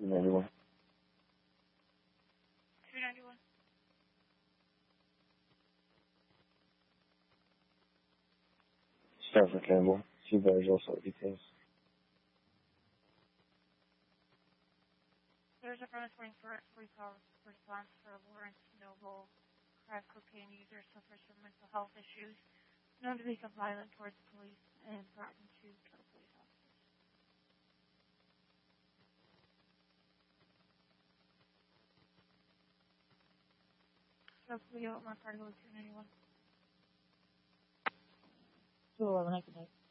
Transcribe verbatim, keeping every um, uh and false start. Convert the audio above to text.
ninety-one. two ninety-one. Start for Campbell. Supervisor also details. There's a bonus warning for police response for Lawrence Noble, crack cocaine user, suffers from mental health issues, known to become violent towards police and threaten to kill police officers. So Leo, my part of two ninety-one. two eleven, I can take.